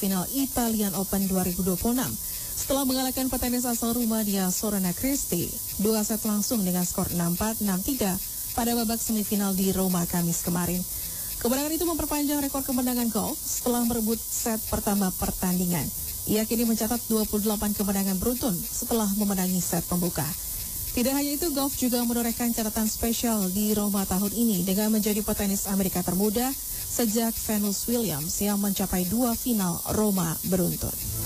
final Italian Open 2026. Setelah mengalahkan petenis asal Rumania Sorana Cristi 2 set langsung dengan skor 6-4, 6-3 pada babak semifinal di Roma Kamis kemarin. Kemenangan itu memperpanjang rekor kemenangan golf setelah merebut set pertama pertandingan. Ia kini mencatat 28 kemenangan beruntun setelah memenangi set pembuka. Tidak hanya itu, golf juga menorehkan catatan spesial di Roma tahun ini dengan menjadi petenis Amerika termuda sejak Venus Williams yang mencapai 2 final Roma beruntun.